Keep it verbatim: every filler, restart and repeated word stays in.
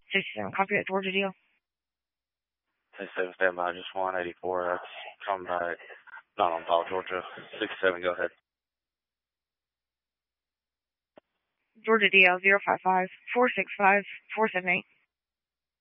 sixty-seven, copy at Georgia deal. sixty-seven, stand by, just one eighty-four, that's coming back, not on Paul, Georgia. sixty-seven, go ahead. Georgia D L zero five five four six five four seven eight.